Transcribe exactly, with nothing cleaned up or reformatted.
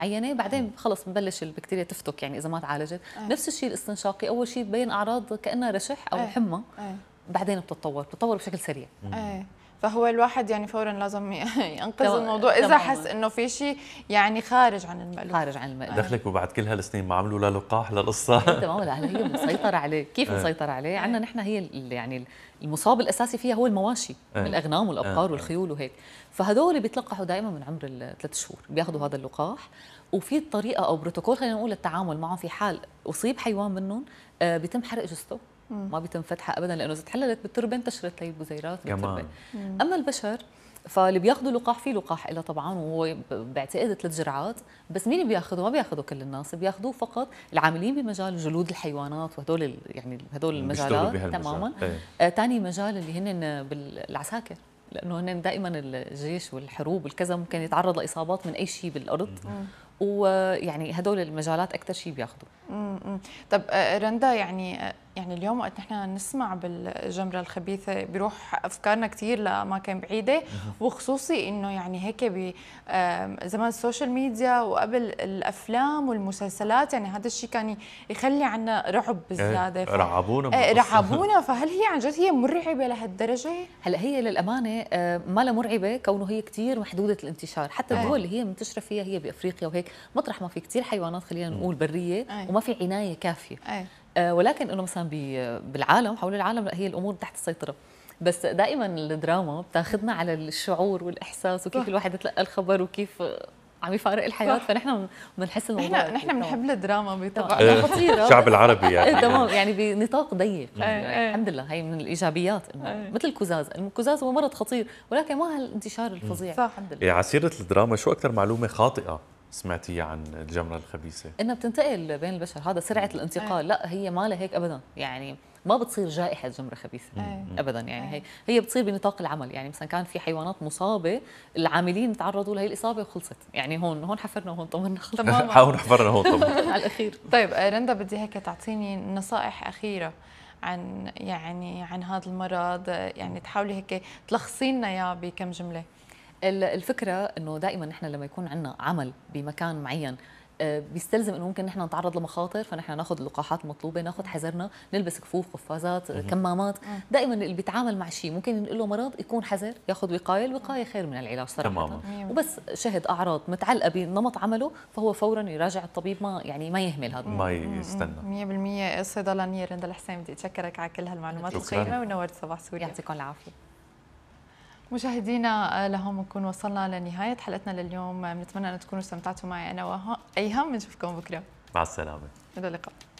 عينه، بعدين خلص ببلش البكتيريا تفتك يعني اذا ما تعالجت. أي. نفس الشيء الاستنشاقي، اول شيء تبين اعراض كانها رشح او أي. حمى، أي. بعدين بتتطور بتتطور بشكل سريع. ايه، فهو الواحد يعني فورا لازم ينقذ الموضوع اذا حس انه في شيء يعني خارج عن المألوف. خارج عن المألوف. دخلك وبعد كل هالسنين ما عملوا لا لقاح للقصه. تمام. لا هي مسيطره عليه، كيف مسيطره عليه؟ عندنا نحن هي يعني المصاب الاساسي فيها هو المواشي، الاغنام والابقار والخيول وهيك، فهدول بيتلقحوا دائما من عمر الثلاث شهور بياخذوا هذا اللقاح، وفي طريقه او بروتوكول خلينا نقول للتعامل معه في حال اصيب حيوان منهم، بيتم حرق جثته، ما بيتم فتحها ابدا، لانه اذا تحللت بالتربه انتشرت البذيرات بالتربه. اما البشر فاللي بياخذوا لقاح، في لقاح له طبعا وهو بعتقد ثلاث جرعات، بس مين اللي بياخذه؟ ما بياخذوا كل الناس، بياخذوه فقط العاملين بمجال جلود الحيوانات وهدول يعني هدول المجالات تماما. ثاني ايه. مجال اللي هن بالعساكر، لانه هن دائما الجيش والحروب والكذا ممكن يتعرض لاصابات من اي شيء بالارض، ويعني هدول المجالات اكثر شيء بياخذوا. امم طب رندا، يعني يعني اليوم وقت نحن نسمع بالجمره الخبيثه بيروح افكارنا كثير لاماكن بعيده، وخصوصي انه يعني هيك بزمان السوشيال ميديا وقبل الافلام والمسلسلات، يعني هذا الشيء كان يخلي عنا رعب بزياده. ف... رعبونا رعبونا فهل هي عن جد هي مرعبه لهالدرجه؟ هلا هي للامانه ما لها مرعبه كونه هي كثير محدوده الانتشار، حتى الدول اللي هي منتشره فيها هي بافريقيا وهيك، مطرح ما في كثير حيوانات خلينا نقول بريه وما في عنايه كافيه. آه ولكن انه مثلا بالعالم حول العالم لا، هي الامور تحت السيطره، بس دائما الدراما بتاخذنا على الشعور والاحساس وكيف الواحد يتلقى الخبر وكيف عم يفارق الحياه، فنحن بنحس الموضوع نحن نحن بنحب الدراما بطبعنا، خطيره الشعب العربي يعني تمام، يعني بنطاق ضيق. الحمد لله هي من الايجابيات، مثل الكزاز، الكزاز هو مرض خطير ولكن ما هالانتشار الفظيع. الحمد لله. على سيره الدراما، شو اكثر معلومه خاطئه سمعتيها عن الجمره الخبيثه؟ انها بتنتقل بين البشر، هذا سرعه الانتقال. لا هي ما لها هيك ابدا، يعني ما بتصير جائحه جمره خبيثه ابدا، يعني هي هي بتصير بنطاق العمل، يعني مثلا كان في حيوانات مصابه العاملين تعرضوا لهي الاصابه وخلصت، يعني هون هون حفرنا وهون طمنا تماما. هون حفرنا هون طمنا على الاخير. طيب رندا، بدي هيك تعطيني نصائح اخيره عن يعني عن هذا المرض، يعني تحاولي هيك تلخصي لنا اياه بكم جمله. الفكره انه دائما نحن لما يكون عندنا عمل بمكان معين بيستلزم انه ممكن نحن نتعرض لمخاطر، فنحن ناخذ اللقاحات المطلوبه، ناخذ حذرنا، نلبس كفوف، قفازات، كمامات. دائما اللي بيتعامل مع شيء ممكن ينقل له مرض يكون حذر، ياخذ وقايه، الوقايه خير من العلاج صراحه. تماما. وبس شهد اعراض متعلقه بنمط عمله فهو فورا يراجع الطبيب، ما يعني ما يهمل هذا، ما يستنى. مية بالمية. الصيدلانيه رندا الحسين، بدي اتشكرك على كل هالمعلومات القيمه ونورت صباح سوريا. يعطيكم العافيه. مشاهدينا لهم نكون وصلنا لنهاية حلقتنا لليوم، بنتمنى أن تكونوا استمتعتوا معي أنا وأيهم، بنشوفكم بكرة. مع السلامة. إلى اللقاء.